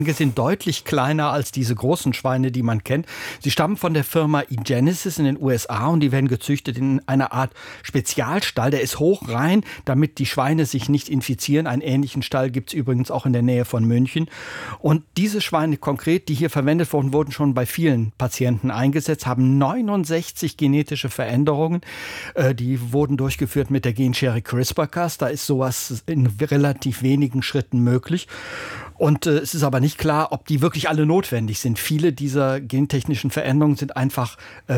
Sind deutlich kleiner als diese großen Schweine, die man kennt. Sie stammen von der Firma eGenesis in den USA und die werden gezüchtet in einer Art Spezialstall. Der ist hochrein, damit die Schweine sich nicht infizieren. Einen ähnlichen Stall gibt es übrigens auch in der Nähe von München. Und diese Schweine konkret, die hier verwendet wurden, wurden schon bei vielen Patienten eingesetzt, haben 69 genetische Veränderungen. Die wurden durchgeführt mit der Genschere CRISPR-Cas. Da ist sowas in relativ wenigen Schritten möglich. Und es ist aber nicht klar, ob die wirklich alle notwendig sind. Viele dieser gentechnischen Veränderungen sind einfach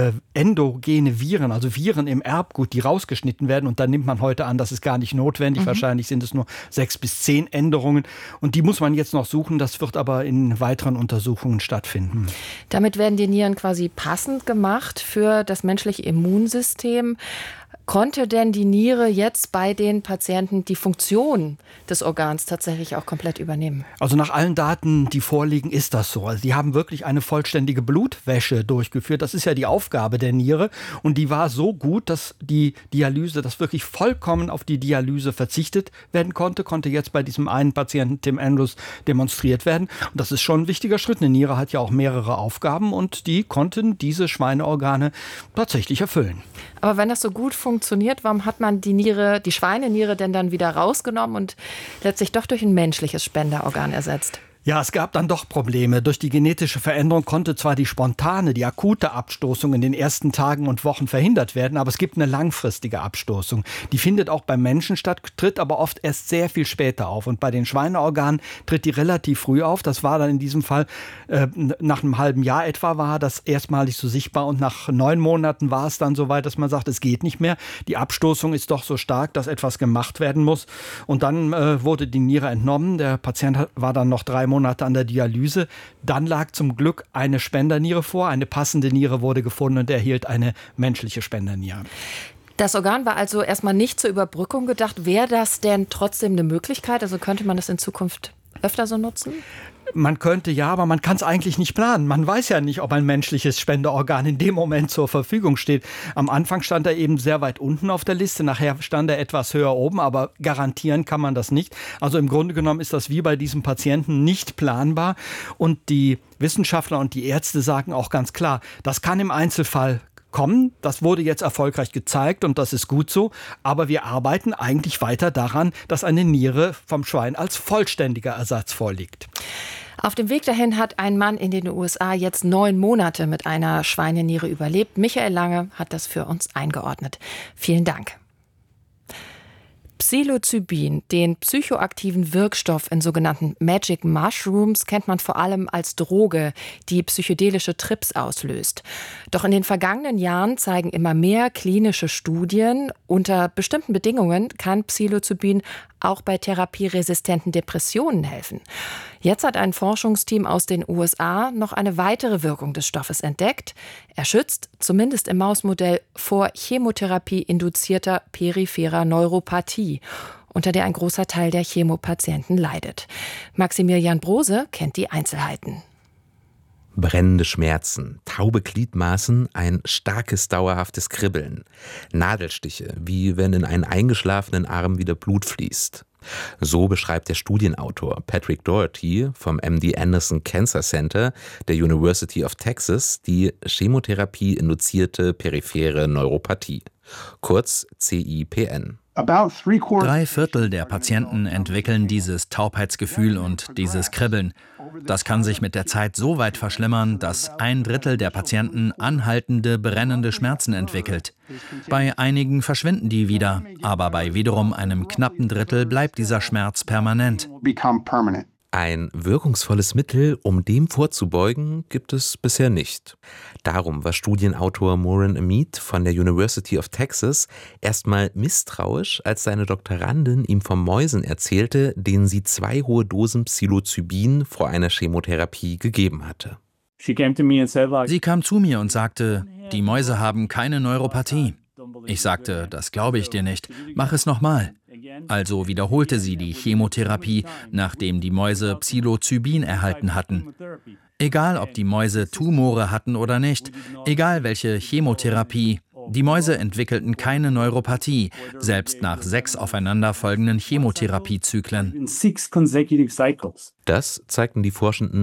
endogene Viren, also Viren im Erbgut, die rausgeschnitten werden. Und dann nimmt man heute an, das ist gar nicht notwendig. Wahrscheinlich sind es nur 6 bis 10 Änderungen. Und die muss man jetzt noch suchen. Das wird aber in weiteren Untersuchungen stattfinden. Damit werden die Nieren quasi passend gemacht für das menschliche Immunsystem. Konnte denn die Niere jetzt bei den Patienten die Funktion des Organs tatsächlich auch komplett übernehmen? Also nach allen Daten, die vorliegen, ist das so. Also die haben wirklich eine vollständige Blutwäsche durchgeführt. Das ist ja die Aufgabe der Niere. Und die war so gut, dass die Dialyse, dass wirklich vollkommen auf die Dialyse verzichtet werden konnte. Konnte jetzt bei diesem einen Patienten, Tim Andrews, demonstriert werden. Und das ist schon ein wichtiger Schritt. Eine Niere hat ja auch mehrere Aufgaben und die konnten diese Schweineorgane tatsächlich erfüllen. Aber wenn das so gut funktioniert, warum hat man die Schweineniere denn dann wieder rausgenommen und letztlich doch durch ein menschliches Spenderorgan ersetzt? Ja, es gab dann doch Probleme. Durch die genetische Veränderung konnte zwar die spontane, die akute Abstoßung in den ersten Tagen und Wochen verhindert werden, aber es gibt eine langfristige Abstoßung. Die findet auch beim Menschen statt, tritt aber oft erst sehr viel später auf. Und bei den Schweineorganen tritt die relativ früh auf. Das war dann in diesem Fall nach einem halben Jahr etwa war das erstmalig so sichtbar. Und nach 9 Monaten war es dann so weit, dass man sagt, es geht nicht mehr. Die Abstoßung ist doch so stark, dass etwas gemacht werden muss. Und dann wurde die Niere entnommen. Der Patient war dann noch 3 Monate an der Dialyse. Dann lag zum Glück eine Spenderniere vor. Eine passende Niere wurde gefunden und er erhielt eine menschliche Spenderniere. Das Organ war also erstmal nicht zur Überbrückung gedacht. Wäre das denn trotzdem eine Möglichkeit? Also könnte man das in Zukunft öfter so nutzen? Man könnte ja, aber man kann es eigentlich nicht planen. Man weiß ja nicht, ob ein menschliches Spenderorgan in dem Moment zur Verfügung steht. Am Anfang stand er eben sehr weit unten auf der Liste, nachher stand er etwas höher oben, aber garantieren kann man das nicht. Also im Grunde genommen ist das wie bei diesem Patienten nicht planbar. Und die Wissenschaftler und die Ärzte sagen auch ganz klar, das kann im Einzelfall kommen. Das wurde jetzt erfolgreich gezeigt und das ist gut so. Aber wir arbeiten eigentlich weiter daran, dass eine Niere vom Schwein als vollständiger Ersatz vorliegt. Auf dem Weg dahin hat ein Mann in den USA jetzt 9 Monate mit einer Schweineniere überlebt. Michael Lange hat das für uns eingeordnet. Vielen Dank. Psilocybin, den psychoaktiven Wirkstoff in sogenannten Magic Mushrooms, kennt man vor allem als Droge, die psychedelische Trips auslöst. Doch in den vergangenen Jahren zeigen immer mehr klinische Studien, unter bestimmten Bedingungen kann Psilocybin auch bei therapieresistenten Depressionen helfen. Jetzt hat ein Forschungsteam aus den USA noch eine weitere Wirkung des Stoffes entdeckt. Er schützt, zumindest im Mausmodell, vor Chemotherapie-induzierter peripherer Neuropathie, unter der ein großer Teil der Chemopatienten leidet. Maximilian Brose kennt die Einzelheiten. Brennende Schmerzen, taube Gliedmaßen, ein starkes, dauerhaftes Kribbeln. Nadelstiche, wie wenn in einen eingeschlafenen Arm wieder Blut fließt. So beschreibt der Studienautor Patrick Doherty vom MD Anderson Cancer Center der University of Texas die Chemotherapie-induzierte periphere Neuropathie, kurz CIPN. 3/4 der Patienten entwickeln dieses Taubheitsgefühl und dieses Kribbeln. Das kann sich mit der Zeit so weit verschlimmern, dass 1/3 der Patienten anhaltende, brennende Schmerzen entwickelt. Bei einigen verschwinden die wieder, aber bei wiederum einem knappen Drittel bleibt dieser Schmerz permanent. Ein wirkungsvolles Mittel, um dem vorzubeugen, gibt es bisher nicht. Darum war Studienautor Maureen Amit von der University of Texas erstmal misstrauisch, als seine Doktorandin ihm von Mäusen erzählte, denen sie 2 hohe Dosen Psilocybin vor einer Chemotherapie gegeben hatte. Sie kam zu mir und sagte, die Mäuse haben keine Neuropathie. Ich sagte, das glaube ich dir nicht, mach es nochmal. Also wiederholte sie die Chemotherapie, nachdem die Mäuse Psilocybin erhalten hatten. Egal, ob die Mäuse Tumore hatten oder nicht, egal welche Chemotherapie, Die Mäuse entwickelten keine Neuropathie, selbst nach 6 aufeinanderfolgenden Chemotherapiezyklen. Das zeigten die Forschenden